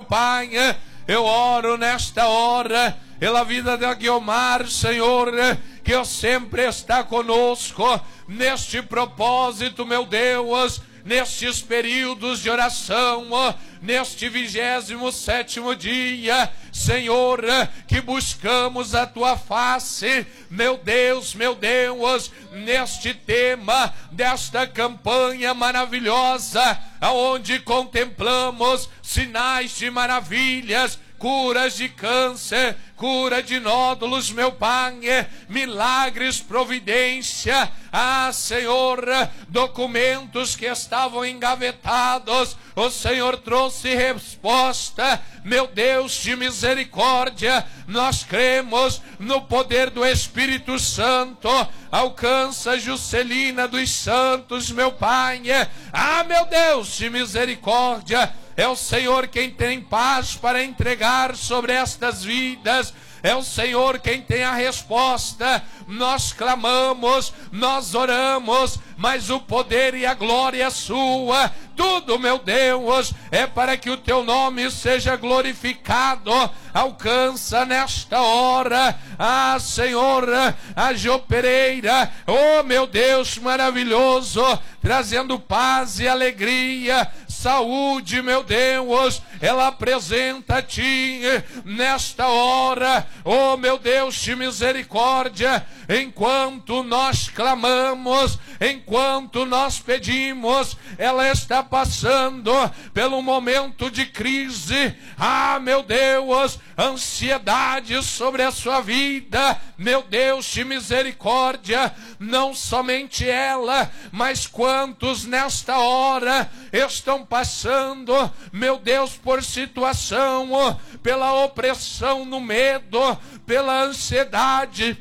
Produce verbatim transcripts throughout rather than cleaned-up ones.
Pai. Eu oro nesta hora pela vida da Guiomar, Senhor, que eu sempre está conosco neste propósito, meu Deus, nestes períodos de oração, neste vigésimo sétimo dia, Senhor, que buscamos a Tua face, meu Deus, meu Deus, neste tema desta campanha maravilhosa, aonde contemplamos sinais de maravilhas, curas de câncer, cura de nódulos, meu Pai, milagres, providência, ah, Senhor, documentos que estavam engavetados, o Senhor trouxe resposta, meu Deus de misericórdia, nós cremos no poder do Espírito Santo, alcança Juscelina dos Santos, meu Pai, ah, meu Deus de misericórdia, é o Senhor quem tem paz para entregar sobre estas vidas. É o Senhor quem tem a resposta. Nós clamamos, nós oramos, mas o poder e a glória é sua. Tudo, meu Deus, é para que o teu nome seja glorificado. Alcança nesta hora, ah, Senhor, a Jô Pereira, oh, meu Deus maravilhoso, trazendo paz e alegria, saúde, meu Deus, ela apresenta a Ti nesta hora, oh, meu Deus de misericórdia, enquanto nós clamamos, enquanto nós pedimos, ela está passando pelo momento de crise, ah, meu Deus, ansiedade sobre a sua vida, meu Deus de misericórdia, não somente ela, mas quantos nesta hora estão passando, meu Deus, por situação, pela opressão no medo, pela ansiedade,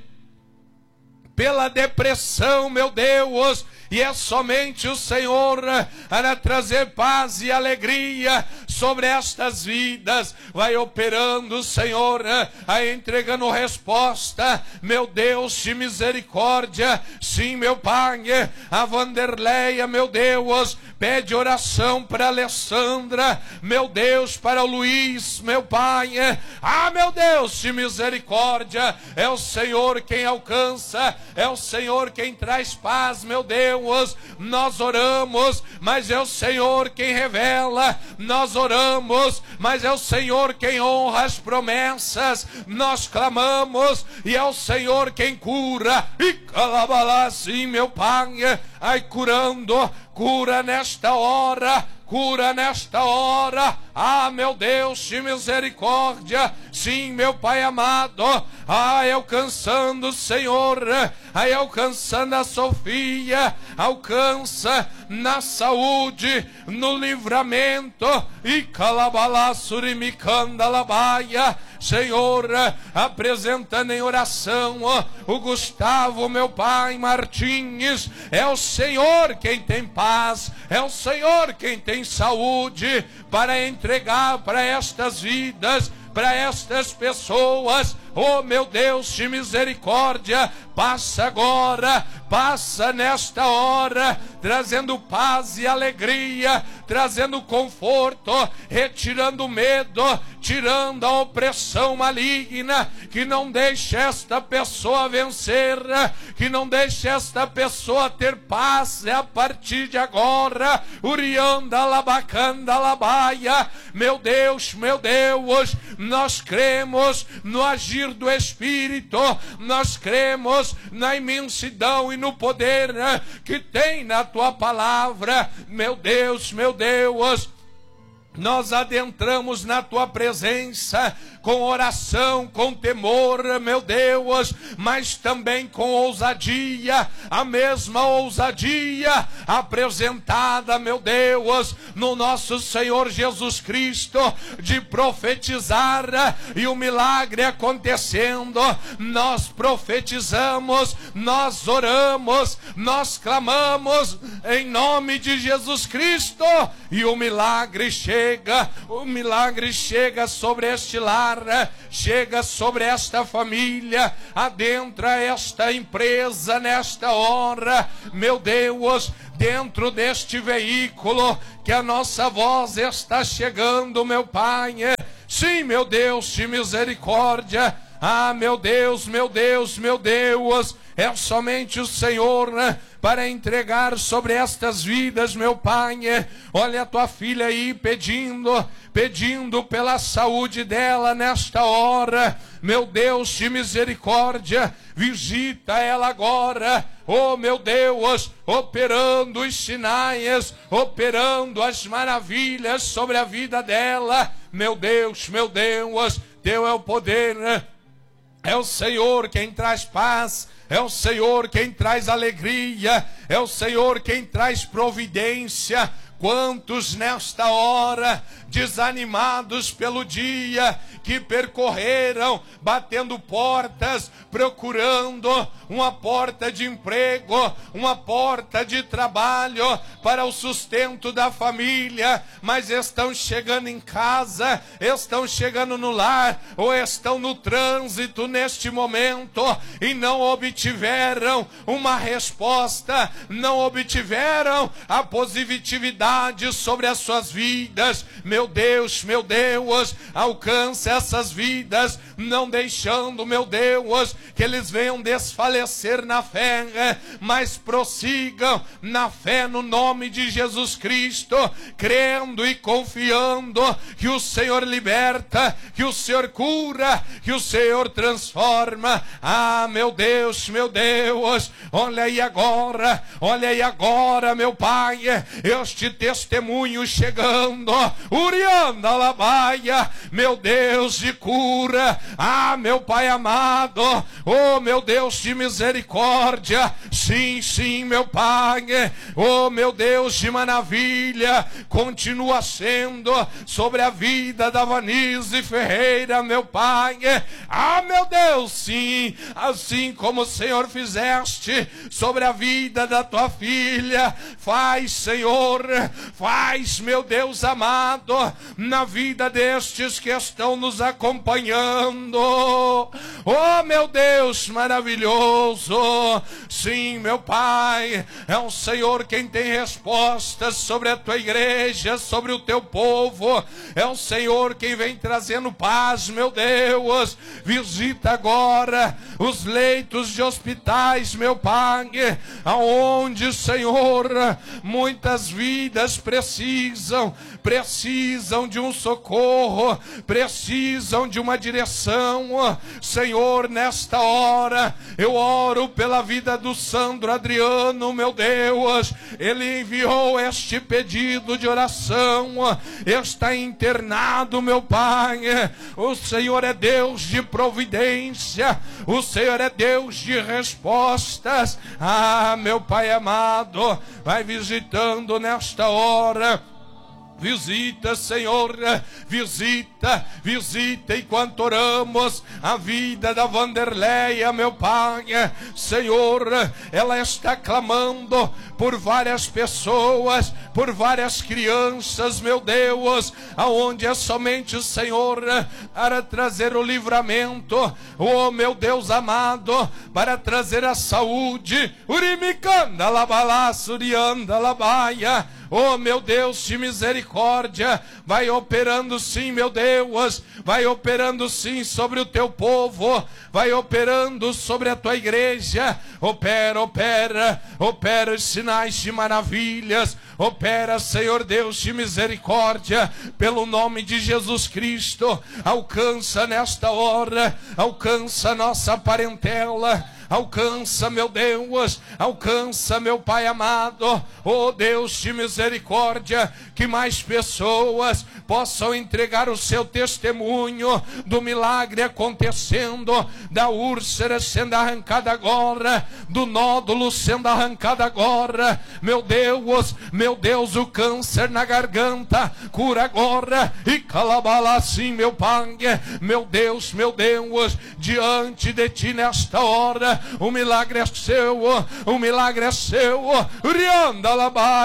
pela depressão, meu Deus, e é somente o Senhor para trazer paz e alegria sobre estas vidas. Vai operando, Senhor, aí entregando resposta, meu Deus de misericórdia. Sim, meu Pai, a Vanderleia, meu Deus, pede oração para Alessandra, meu Deus, para o Luiz, meu Pai. Ah, meu Deus de misericórdia, é o Senhor quem alcança, é o Senhor quem traz paz, meu Deus. Nós oramos, mas é o Senhor quem revela. Nós oramos, mas é o Senhor quem honra as promessas. Nós clamamos e é o Senhor quem cura. E calabalá, sim, meu Pai, ai, curando, cura nesta hora, cura nesta hora, ah, meu Deus de misericórdia, sim, meu Pai amado, ai, alcançando o Senhor, ai, alcançando a Sofia, alcança na saúde, no livramento, e calabalá surimicanda labaia, Senhor, apresentando em oração o Gustavo, meu Pai Martins, é o Senhor quem tem paz, é o Senhor quem tem saúde para entregar para estas vidas, para estas pessoas. Oh, meu Deus de misericórdia, passa agora, passa nesta hora, trazendo paz e alegria, trazendo conforto, retirando medo, tirando a opressão maligna, que não deixe esta pessoa vencer, que não deixe esta pessoa ter paz a partir de agora. Urianda labacanda labaia, meu Deus, meu Deus, nós cremos no agir do Espírito, nós cremos na imensidão e no poder que tem na Tua palavra, meu Deus, meu Deus. Nós adentramos na Tua presença com oração, com temor, meu Deus, mas também com ousadia, a mesma ousadia apresentada, meu Deus, no nosso Senhor Jesus Cristo, de profetizar e o milagre acontecendo. Nós profetizamos, nós oramos, nós clamamos em nome de Jesus Cristo, e o milagre chega, o milagre chega sobre este lar, chega sobre esta família, adentra esta empresa nesta hora, meu Deus, dentro deste veículo que a nossa voz está chegando, meu Pai, sim, meu Deus de misericórdia. Ah, meu Deus, meu Deus, meu Deus, é somente o Senhor, né, para entregar sobre estas vidas, meu Pai. Olha a tua filha aí pedindo, pedindo pela saúde dela nesta hora. Meu Deus de misericórdia, visita ela agora. Oh, meu Deus, operando os sinais, operando as maravilhas sobre a vida dela. Meu Deus, meu Deus, teu é o poder, né? É o Senhor quem traz paz, é o Senhor quem traz alegria, é o Senhor quem traz providência. Quantos nesta hora, desanimados pelo dia, que percorreram, batendo portas, procurando uma porta de emprego, uma porta de trabalho para o sustento da família, mas estão chegando em casa, estão chegando no lar, ou estão no trânsito neste momento, e não obtiveram uma resposta, não obtiveram a positividade sobre as suas vidas. Meu Deus, meu Deus, alcança essas vidas, não deixando, meu Deus, que eles venham desfalecer na fé, mas prossigam na fé no nome de Jesus Cristo, crendo e confiando que o Senhor liberta, que o Senhor cura, que o Senhor transforma. Ah, meu Deus, meu Deus, olha aí agora, olha aí agora, meu Pai, este testemunho chegando, Urianda Labaia, meu Deus de cura. Ah, meu Pai amado, oh, meu Deus de misericórdia, sim, sim, meu Pai, oh, meu Deus de maravilha, continua sendo sobre a vida da Vanise Ferreira, meu Pai. Ah, meu Deus, sim, assim como o Senhor fizeste sobre a vida da tua filha, faz, Senhor, faz, meu Deus amado, na vida destes que estão nos acompanhando. Oh, meu Deus maravilhoso, sim, meu Pai, é o Senhor quem tem respostas sobre a tua igreja, sobre o teu povo. É o Senhor quem vem trazendo paz, meu Deus. Visita agora os leitos de hospitais, meu Pai, aonde, Senhor, muitas vidas precisam, precisam de um socorro, precisam de uma direção. Senhor, nesta hora, eu oro pela vida do Sandro Adriano, meu Deus. Ele enviou este pedido de oração, está internado, meu Pai. O Senhor é Deus de providência, o Senhor é Deus de respostas. Ah, meu Pai amado, vai visitando nesta hora. Visita, Senhor, visita, visita enquanto oramos a vida da Vanderleia, meu Pai. Senhor, ela está clamando por várias pessoas, por várias crianças, meu Deus, aonde é somente o Senhor para trazer o livramento, oh, meu Deus amado, para trazer a saúde. Urimicanda labalá, surianda labaia. Oh, meu Deus de misericórdia, vai operando sim, meu Deus, vai operando sim sobre o teu povo, vai operando sobre a tua igreja. Opera, opera, opera os sinais de maravilhas. Opera, Senhor Deus de misericórdia, pelo nome de Jesus Cristo. Alcança nesta hora, alcança nossa parentela. Alcança, meu Deus, alcança, meu Pai amado. Oh, Deus de misericórdia, que mais pessoas possam entregar o seu testemunho do milagre acontecendo, da úlcera sendo arrancada agora, do nódulo sendo arrancado agora. Meu Deus, meu Deus, o câncer na garganta, cura agora. E calabala assim, meu Pai, meu Deus, meu Deus, diante de ti nesta hora, o milagre é seu, o milagre é seu. Rianda labaia,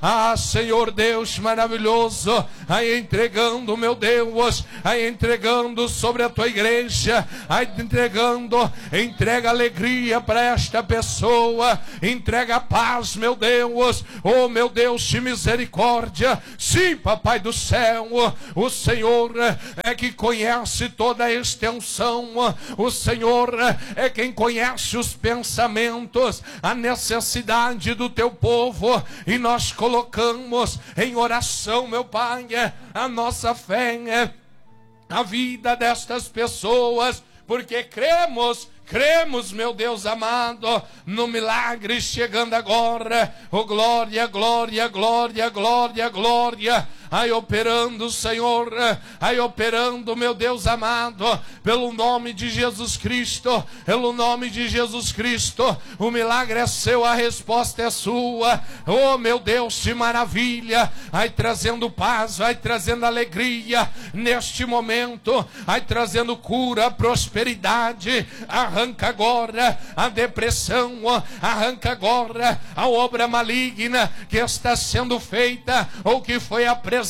Ah, Senhor Deus maravilhoso, aí entregando, meu Deus, aí entregando sobre a tua igreja, aí entregando, entrega alegria para esta pessoa, entrega paz, meu Deus, oh meu Deus de misericórdia. Sim, papai do céu, o Senhor é que conhece toda a extensão, o Senhor é quem conhece os pensamentos, a necessidade do teu povo, e nós colocamos em oração, meu Pai, a nossa fé, a vida destas pessoas, porque cremos, cremos, meu Deus amado, no milagre chegando agora. Oh, glória, glória, glória, glória, glória. Aí operando, Senhor, aí operando, meu Deus amado, pelo nome de Jesus Cristo, pelo nome de Jesus Cristo. O milagre é seu, a resposta é sua. Oh, meu Deus, de maravilha. Aí trazendo paz, vai trazendo alegria neste momento, aí trazendo cura, prosperidade. Arranca agora a depressão, arranca agora a obra maligna que está sendo feita ou que foi apresentada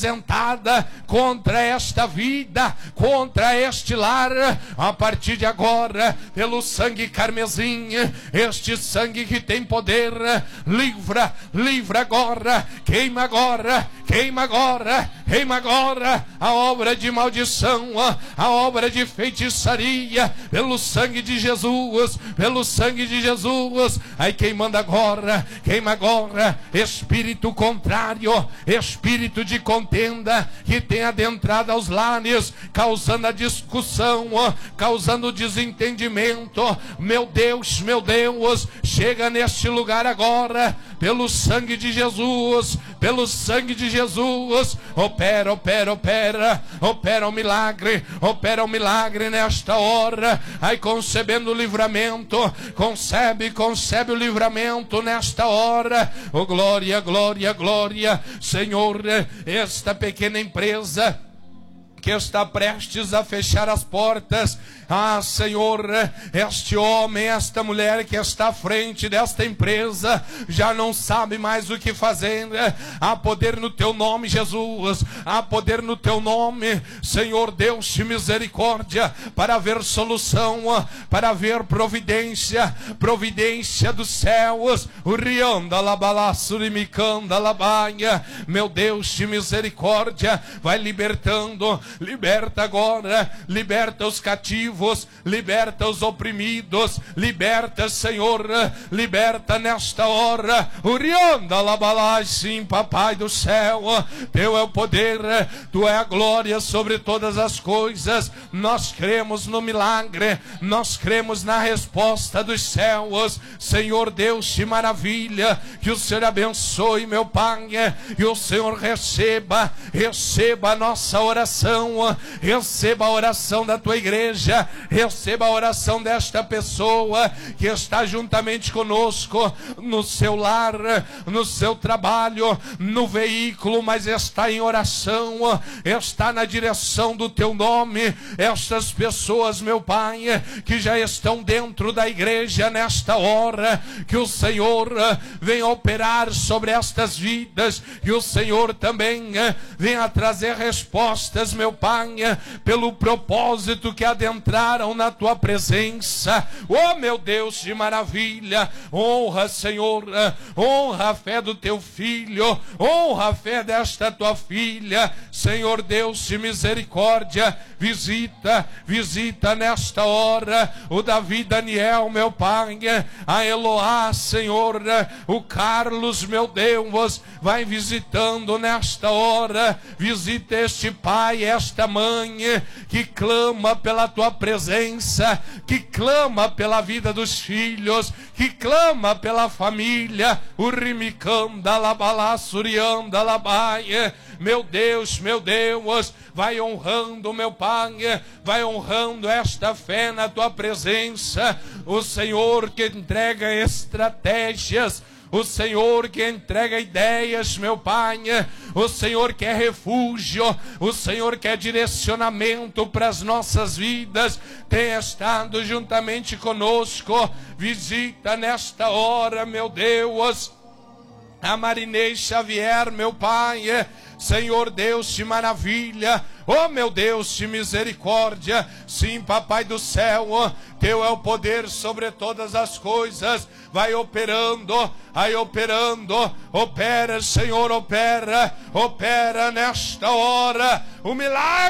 contra esta vida, contra este lar. A partir de agora, pelo sangue carmesim, este sangue que tem poder, livra, livra agora, queima agora, queima agora, queima agora a obra de maldição, a obra de feitiçaria, pelo sangue de Jesus, pelo sangue de Jesus. Aí queimando agora, queima agora, espírito contrário, espírito de contenda que tem adentrado aos lares, causando a discussão, causando desentendimento. Meu Deus, meu Deus, chega neste lugar agora, pelo sangue de Jesus, pelo sangue de Jesus. Opera, opera, opera, opera o milagre, opera o milagre nesta hora. Aí concebendo o livramento, concebe, concebe o livramento nesta hora. Oh, glória, glória, glória. Senhor, esta pequena empresa que está prestes a fechar as portas, ah, Senhor, este homem, esta mulher que está à frente desta empresa, já não sabe mais o que fazer. Há poder no teu nome, Jesus, há poder no teu nome, Senhor Deus de misericórdia, para haver solução, para haver providência, providência dos céus. O rianda labalassurimicanda labaia, meu Deus de misericórdia, vai libertando. Liberta agora, liberta os cativos, liberta os oprimidos, liberta, Senhor, liberta nesta hora. Urianda labalai, sim, papai do céu, teu é o poder, tu é a glória sobre todas as coisas. Nós cremos no milagre, nós cremos na resposta dos céus. Senhor Deus de maravilha, que o Senhor abençoe, meu Pai, que o Senhor receba, receba a nossa oração, receba a oração da tua igreja, receba a oração desta pessoa que está juntamente conosco no seu lar, no seu trabalho, no veículo, mas está em oração, está na direção do teu nome. Estas pessoas, meu Pai, que já estão dentro da igreja nesta hora, que o Senhor venha operar sobre estas vidas, que o Senhor também venha trazer respostas, meu Pai, pelo propósito que adentraram na tua presença. Oh, meu Deus de maravilha, honra, Senhor, honra a fé do teu filho, honra a fé desta tua filha. Senhor Deus de misericórdia, visita, visita nesta hora o Davi Daniel, meu Pai, a Eloá, Senhor, o Carlos, meu Deus, vai visitando nesta hora. Visita este pai, esta mãe que clama pela tua presença, que clama pela vida dos filhos, que clama pela família. O rimicanda labalassurianda labaia. Meu Deus, meu Deus, vai honrando, meu Pai, vai honrando esta fé na tua presença. O Senhor que entrega estratégias, o Senhor que entrega ideias, meu Pai, o Senhor que é refúgio, o Senhor que é direcionamento para as nossas vidas, tem estado juntamente conosco. Visita nesta hora, meu Deus, a Marinês Xavier, meu Pai. Senhor Deus de maravilha, oh meu Deus de misericórdia, sim, Papai do céu, Teu é o poder sobre todas as coisas, vai operando, vai operando, opera, Senhor, opera, opera nesta hora, o milagre